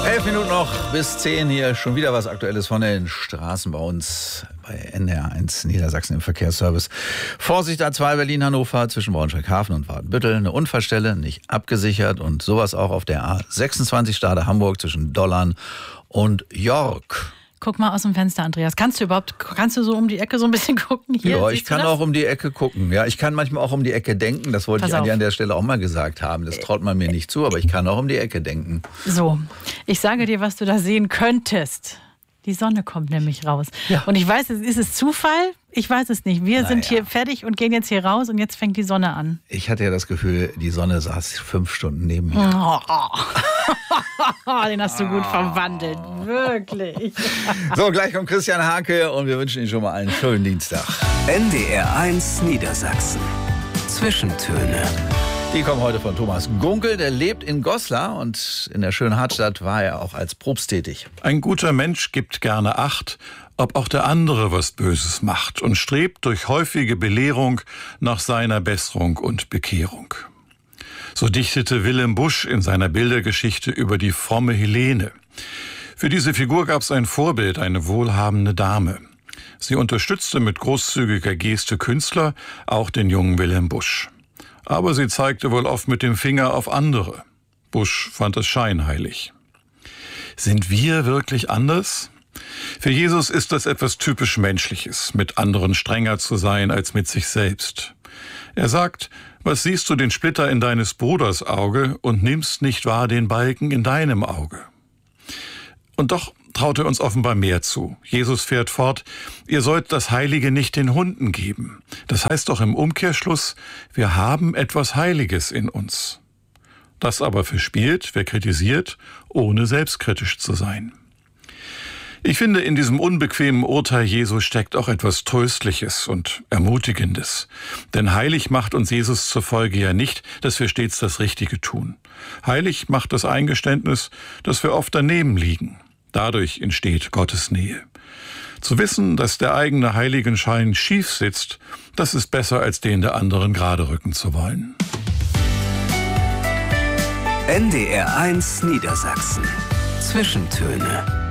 11 Minuten noch bis 10 hier. Schon wieder was Aktuelles von den Straßen bei uns bei NDR1 Niedersachsen im Verkehrsservice. Vorsicht A2 Berlin-Hannover zwischen Braunschweig-Hafen und Wadenbüttel. Eine Unfallstelle, nicht abgesichert. Und sowas auch auf der A26 Stade Hamburg zwischen Dollern und York. Guck mal aus dem Fenster, Andreas. Kannst du so um die Ecke so ein bisschen gucken? Hier, ja, ich kann auch um die Ecke gucken. Ja, ich kann manchmal auch um die Ecke denken. Das wollte ich eigentlich an der Stelle auch mal gesagt haben. Das traut man mir nicht zu, aber ich kann auch um die Ecke denken. So, ich sage dir, was du da sehen könntest. Die Sonne kommt nämlich raus. Ja. Und ich weiß, ist es Zufall? Ich weiß es nicht. Wir sind hier fertig und gehen jetzt hier raus und jetzt fängt die Sonne an. Ich hatte ja das Gefühl, die Sonne saß 5 Stunden neben mir. Den hast du gut verwandelt. Wirklich. So, gleich kommt Christian Hake und wir wünschen Ihnen schon mal einen schönen Dienstag. NDR1 Niedersachsen. Zwischentöne. Die kommen heute von Thomas Gunkel, der lebt in Goslar und in der schönen Hartstadt war er auch als Propst tätig. Ein guter Mensch gibt gerne Acht, ob auch der andere was Böses macht und strebt durch häufige Belehrung nach seiner Besserung und Bekehrung. So dichtete Willem Busch in seiner Bildergeschichte über die fromme Helene. Für diese Figur gab es ein Vorbild, eine wohlhabende Dame. Sie unterstützte mit großzügiger Geste Künstler, auch den jungen Willem Busch. Aber sie zeigte wohl oft mit dem Finger auf andere. Busch fand es scheinheilig. Sind wir wirklich anders? Für Jesus ist das etwas typisch Menschliches, mit anderen strenger zu sein als mit sich selbst. Er sagt, was siehst du den Splitter in deines Bruders Auge und nimmst nicht wahr den Balken in deinem Auge? Und doch traut er uns offenbar mehr zu. Jesus fährt fort, ihr sollt das Heilige nicht den Hunden geben. Das heißt doch im Umkehrschluss, wir haben etwas Heiliges in uns. Das aber verspielt, wer kritisiert, ohne selbstkritisch zu sein. Ich finde, in diesem unbequemen Urteil Jesu steckt auch etwas Tröstliches und Ermutigendes. Denn heilig macht uns Jesus zur Folge ja nicht, dass wir stets das Richtige tun. Heilig macht das Eingeständnis, dass wir oft daneben liegen. Dadurch entsteht Gottes Nähe. Zu wissen, dass der eigene Heiligenschein schief sitzt, das ist besser, als den der anderen gerade rücken zu wollen. NDR1 Niedersachsen. Zwischentöne.